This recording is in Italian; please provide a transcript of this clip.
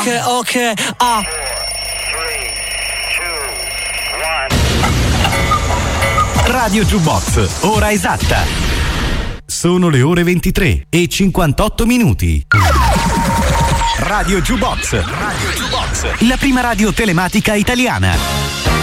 Ok, ah. 3, 2, 1. Radio Jukebox, ora esatta. Sono le ore 23 e 58 minuti. Radio Jukebox, la prima radio telematica italiana.